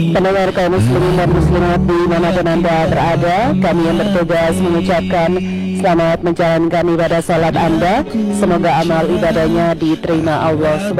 Pendengar kaum muslimin dan muslimat dimanapun Anda berada, kami yang bertugas mengucapkan selamat menjalankan ibadah salat Anda. Semoga amal ibadahnya diterima Allah Subhanahu